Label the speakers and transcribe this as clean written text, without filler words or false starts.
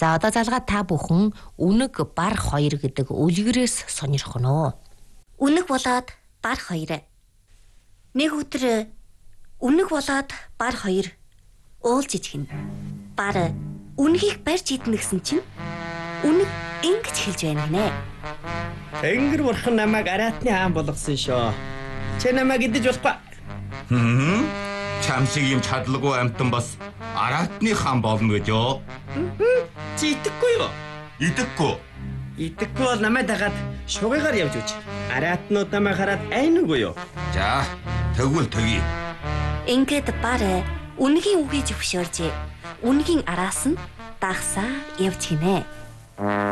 Speaker 1: За одоо залгаа та бүхэн үнэг бар 2 гэдэг үлгэрээс сонирх нь.
Speaker 2: Үнэг болоод бар 2. Нэг өдөр үнэг болоод бар 2 уулж ичгэн. Бар үнэгийг барьж идэнэ гэсэн чинь үнэг ингэж хэлж байна гинэ.
Speaker 3: Тэнгэр бурхан намайг араатны хаан болгосон шүү. Чи намайг идэж болохгүй.
Speaker 4: Чам шиг юм чадлагүй амтан бас араатны хаан болно гэж юу?
Speaker 3: Чи идэхгүй юу?
Speaker 4: Идэхгүй.
Speaker 3: Идэхгүй бол намайг дагаад шугаагаар явж үуч. Араатнууд намайг хараад айнугүй юу?
Speaker 4: За, тэгвэл тгий.
Speaker 2: Ингээд бар үнэгийн үгийг зөвшөөрж үнэгийн араас нь дагсаа явж гинэ.